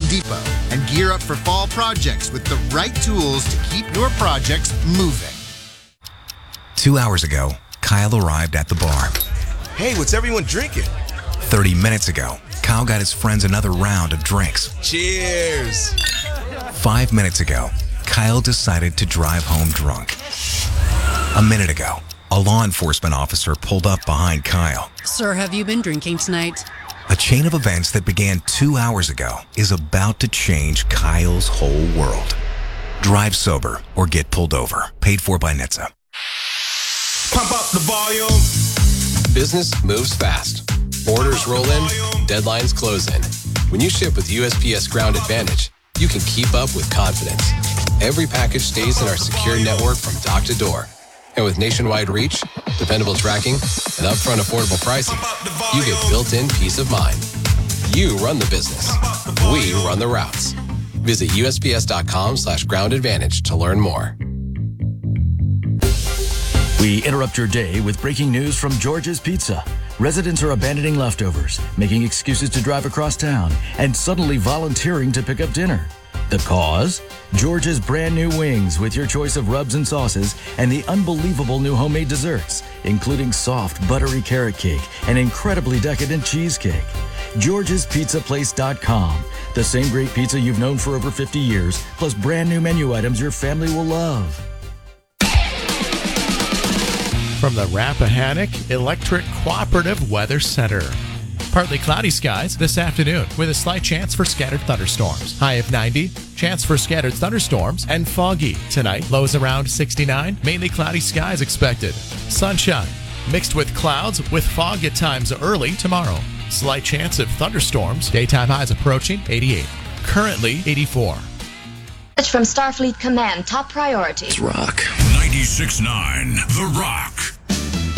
Depot and gear up for fall projects with the right tools to keep your projects moving. 2 hours ago, Kyle arrived at the bar. Hey, what's everyone drinking? 30 minutes ago, Kyle got his friends another round of drinks. Cheers! 5 minutes ago, Kyle decided to drive home drunk. A minute ago, a law enforcement officer pulled up behind Kyle. Sir, have you been drinking tonight? A chain of events that began 2 hours ago is about to change Kyle's whole world. Drive sober or get pulled over. Paid for by NHTSA. Pump up the volume. Business moves fast. Orders roll in, deadlines close in. When you ship with USPS Ground Advantage, you can keep up with confidence. Every package stays in our secure network from dock to door. And with nationwide reach, dependable tracking, and upfront affordable pricing, you get built-in peace of mind. You run the business. We run the routes. Visit USPS.com/Ground Advantage to learn more. We interrupt your day with breaking news from George's Pizza. Residents are abandoning leftovers, making excuses to drive across town, and suddenly volunteering to pick up dinner. The cause? George's brand new wings with your choice of rubs and sauces and the unbelievable new homemade desserts, including soft, buttery carrot cake and incredibly decadent cheesecake. George'sPizzaPlace.com. The same great pizza you've known for over 50 years, plus brand new menu items your family will love. From the Rappahannock Electric Cooperative Weather Center. Partly cloudy skies this afternoon with a slight chance for scattered thunderstorms. High of 90, chance for scattered thunderstorms and foggy tonight. Lows around 69, mainly cloudy skies expected. Sunshine mixed with clouds with fog at times early tomorrow. Slight chance of thunderstorms. Daytime highs approaching 88. Currently 84. From Starfleet Command, top priority. It's Rock. 96.9 The Rock.